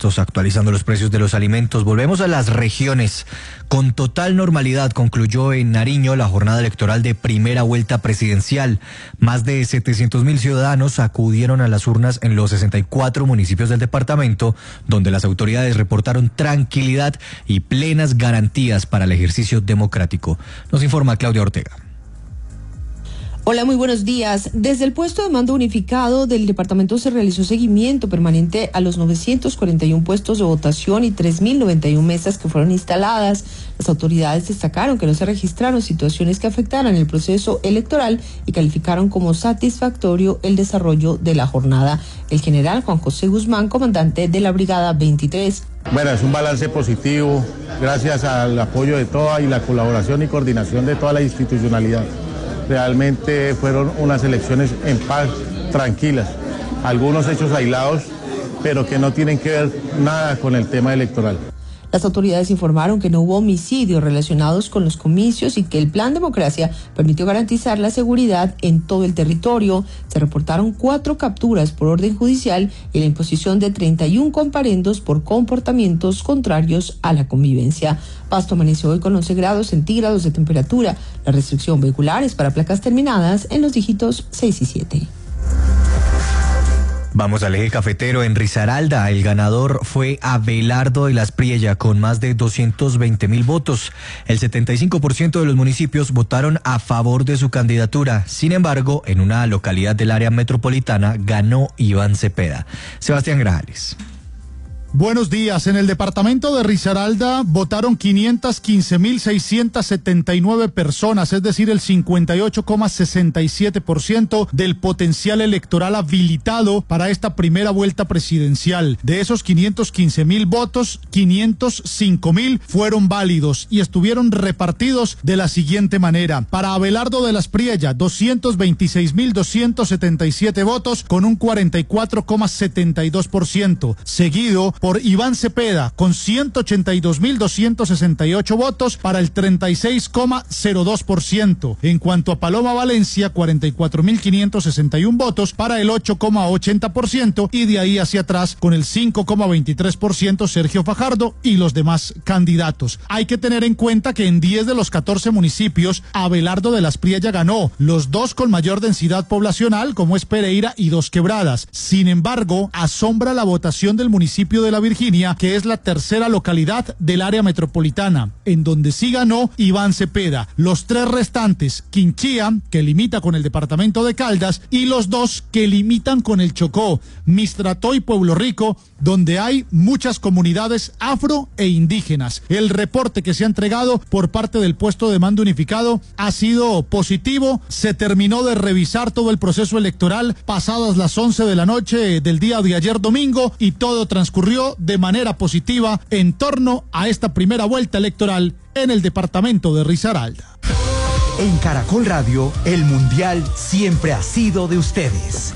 Estos actualizando los precios de los alimentos. Volvemos a las regiones. Con total normalidad concluyó en Nariño la jornada electoral de primera vuelta presidencial. Más de 700.000 ciudadanos acudieron a las urnas en los 64 municipios del departamento, donde las autoridades reportaron tranquilidad y plenas garantías para el ejercicio democrático. Nos informa Claudia Ortega. Hola, muy buenos días. Desde el puesto de mando unificado del departamento se realizó seguimiento permanente a los 941 puestos de votación y 3.091 mesas que fueron instaladas. Las autoridades destacaron que no se registraron situaciones que afectaran el proceso electoral y calificaron como satisfactorio el desarrollo de la jornada. El general Juan José Guzmán, comandante de la Brigada 23. Bueno, es un balance positivo, gracias al apoyo de toda y la colaboración y coordinación de toda la institucionalidad. Realmente fueron unas elecciones en paz, tranquilas, algunos hechos aislados, pero que no tienen que ver nada con el tema electoral. Las autoridades informaron que no hubo homicidios relacionados con los comicios y que el Plan Democracia permitió garantizar la seguridad en todo el territorio. Se reportaron 4 capturas por orden judicial y la imposición de 31 comparendos por comportamientos contrarios a la convivencia. Pasto amaneció hoy con 11 grados centígrados de temperatura. La restricción vehicular es para placas terminadas en los dígitos 6 y 7. Vamos al eje cafetero. En Risaralda, el ganador fue Abelardo de las Priella con más de 220.000 votos. El 75% de los municipios votaron a favor de su candidatura. Sin embargo, en una localidad del área metropolitana ganó Iván Cepeda. Sebastián Grajales. Buenos días. En el departamento de Risaralda votaron 515.679 personas, es decir, el 58,67% del potencial electoral habilitado para esta primera vuelta presidencial. De esos 515.000 votos, 505.000 fueron válidos y estuvieron repartidos de la siguiente manera. Para Abelardo de las Priella, 226.277 votos con un 44,72%, seguido por Iván Cepeda con 182.268 votos para el 36,02%. En cuanto a Paloma Valencia, 44.561 votos para el 8,80% y de ahí hacia atrás con el 5,23% Sergio Fajardo y los demás candidatos. Hay que tener en cuenta que en 10 de los 14 municipios Abelardo de las Priella ganó, los 2 con mayor densidad poblacional como es Pereira y Dos Quebradas. Sin embargo, asombra la votación del municipio de La Virginia, que es la tercera localidad del área metropolitana, en donde sí ganó Iván Cepeda. Los 3 restantes, Quinchía, que limita con el departamento de Caldas, y los 2 que limitan con el Chocó, Mistrató y Pueblo Rico, donde hay muchas comunidades afro e indígenas. El reporte que se ha entregado por parte del puesto de mando unificado ha sido positivo. Se terminó de revisar todo el proceso electoral pasadas las 11 de la noche del día de ayer domingo y todo transcurrió de manera positiva en torno a esta primera vuelta electoral en el departamento de Risaralda. En Caracol Radio, el Mundial siempre ha sido de ustedes.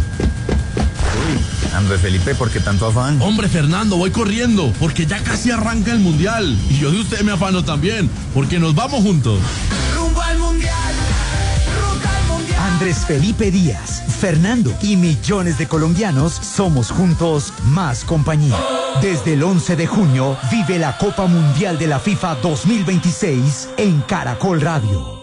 Andrés Felipe, ¿por qué tanto afán? Hombre, Fernando, voy corriendo, porque ya casi arranca el Mundial. Y yo de usted me afano también, porque nos vamos juntos. ¡Rumbo al Mundial! ¡Rumbo al Mundial! Andrés Felipe Díaz, Fernando y millones de colombianos somos juntos más compañía. Desde el 11 de junio, vive la Copa Mundial de la FIFA 2026 en Caracol Radio.